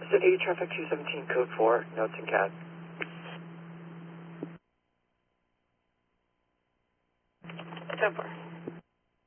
City traffic 217 code 4, notes and CAD. 10-4.